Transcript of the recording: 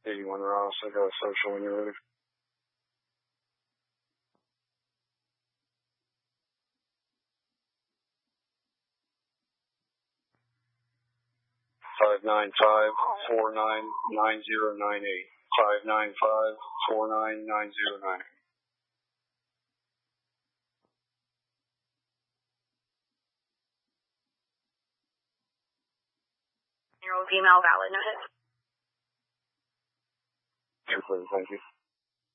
81 Ross, I got a social when you're ready. Five nine five 499098. 595-499098. Female valid, no hit. Thank you.